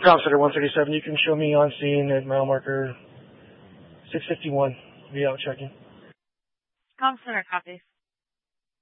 Ground Center 137, you can show me on scene at mile marker 651. Be out checking. Ground Center, copy.